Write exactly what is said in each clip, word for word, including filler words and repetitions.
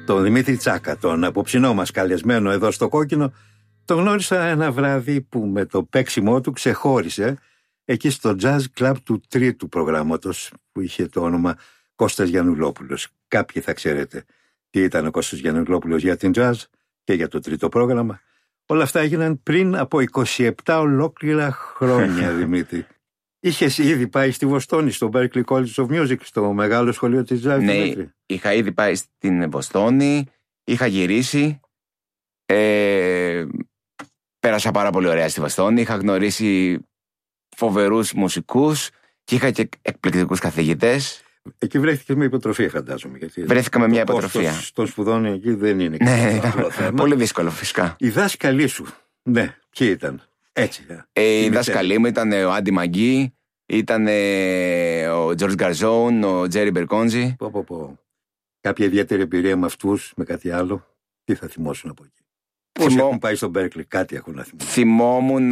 τον Δημήτρη Τσάκα, τον απόψινό μας καλεσμένο εδώ στο Κόκκινο, τον γνώρισα ένα βράδυ που με το παίξιμό του ξεχώρισε εκεί στο jazz club του τρίτου προγράμματος που είχε το όνομα Κώστας Γιαννουλόπουλος. Κάποιοι θα ξέρετε τι ήταν ο Κώστας Γιαννουλόπουλος για την jazz και για το τρίτο πρόγραμμα. Όλα αυτά έγιναν πριν από είκοσι επτά ολόκληρα χρόνια, Δημήτρη. Είχες ήδη πάει στη Βοστόνη, στο Berklee College of Music, στο μεγάλο σχολείο της jazz? Ναι, Δημήτρη. είχα ήδη πάει στην Βοστόνη, είχα γυρίσει, ε, πέρασα πάρα πολύ ωραία στη Βοστόνη, είχα γνωρίσει φοβερούς μουσικούς και είχα και εκπληκτικούς καθηγητές. Εκεί βρέθηκε με υποτροφία, φαντάζομαι. Γιατί βρέθηκα με μια υποτροφία. Των σπουδών εκεί δεν είναι. Ναι, ήταν πολύ δύσκολο φυσικά. Οι δάσκαλοι σου, ναι, ποιοι ήταν? Έτσι. Ε, οι δάσκαλοι μου ήταν ο Άντι Μαγκί, ήταν ο Τζορτζ Γκαρζόν, ο Τζέρι Μπερκόντζι. Πω, πω, πω. Κάποια ιδιαίτερη εμπειρία με αυτούς, με κάτι άλλο? Τι θα θυμώσουν από εκεί? Πώς Θυμώ... έχουν πάει στο Berklee, κάτι έχουν να θυμώσουν? Θυμόμουν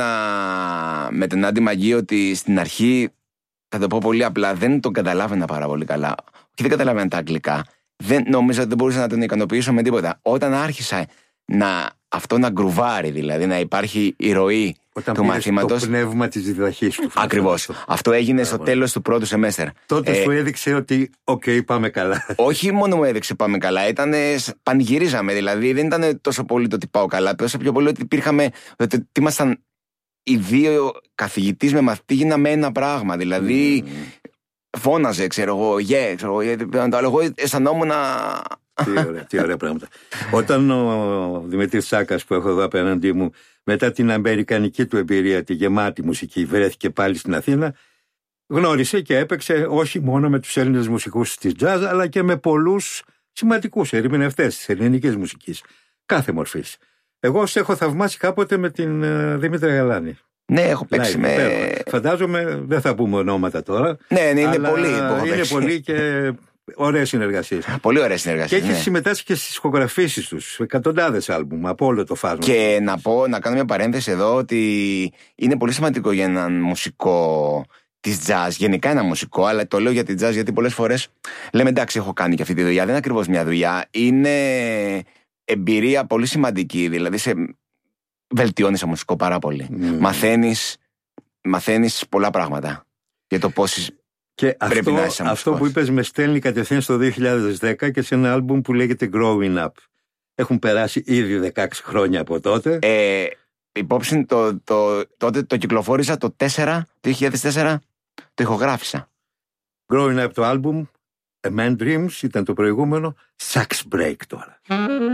με τον Άντι Μαγκί ότι στην αρχή, θα το πω πολύ απλά, δεν τον καταλάβαινα πάρα πολύ καλά. Όχι, δεν καταλάβαινα τα αγγλικά. Δεν, νόμιζα ότι δεν μπορούσα να τον ικανοποιήσω με τίποτα. Όταν άρχισα να, αυτό να γκρουβάρει, δηλαδή να υπάρχει η ροή Όταν του μαθήματος. Το πνεύμα της διδαχής του. Ακριβώς. Αυτό, αυτό έγινε στο τέλος του πρώτου σεμέστερ. Τότε ε, σου έδειξε ότι, οκ, okay, πάμε καλά. Όχι μόνο μου έδειξε πάμε καλά, ήταν πανηγυρίζαμε. Δηλαδή δεν ήταν τόσο πολύ το ότι πάω καλά, τόσο πιο πολύ ότι υπήρχαμε, ότι ήμασταν οι δύο καθηγητής με μαθητή, γίναμε ένα πράγμα. Δηλαδή mm. φώναζε, ξέρω εγώ, yeah, ξέρω εγώ, εγώ αισθανόμουν να. Τι ωραία, τι ωραία πράγματα. Όταν ο Δημήτρης Τσάκας που έχω εδώ απέναντί μου, μετά την αμερικανική του εμπειρία, τη γεμάτη μουσική, βρέθηκε πάλι στην Αθήνα, γνώρισε και έπαιξε όχι μόνο με τους Έλληνες μουσικούς της jazz, αλλά και με πολλούς σημαντικούς ερμηνευτές της ελληνικής μουσικής, κάθε μορφής. Εγώ σε έχω θαυμάσει κάποτε με την uh, Δήμητρα Γαλάνη. Ναι, έχω παίξει Live, με. Πέρα. Φαντάζομαι, δεν θα πούμε ονόματα τώρα. Ναι, ναι, είναι αλλά πολύ. Είναι πολύ και ωραίες συνεργασίες. Πολύ ωραίες συνεργασίες. Και έχει ναι. συμμετάσχει και στις ηχογραφήσεις τους, εκατοντάδες άλμπουμ από όλο το φάσμα. Και να πω, να κάνω μια παρένθεση εδώ, ότι είναι πολύ σημαντικό για έναν μουσικό της jazz, γενικά ένα μουσικό, αλλά το λέω για την jazz γιατί πολλές φορές λέμε εντάξει, έχω κάνει και αυτή τη δουλειά. Δεν είναι ακριβώς μια δουλειά. Είναι εμπειρία πολύ σημαντική. Δηλαδή σε βελτιώνει σε μουσικό πάρα πολύ. Mm. Μαθαίνεις, μαθαίνεις πολλά πράγματα για το πώς και πρέπει αυτό, να είσαι αυτό που είπες με στέλνει κατευθείαν στο δύο χιλιάδες δέκα και σε ένα άλμπουμ που λέγεται Growing Up. Έχουν περάσει ήδη δεκαέξι χρόνια από τότε. Ε, υπόψη το, το, τότε το κυκλοφόρησα το τέσσερα, το δύο χιλιάδες τέσσερα, το ηχογράφησα. Growing Up το άλμπουμ, A Man Dreams ήταν το προηγούμενο, Sax Break τώρα.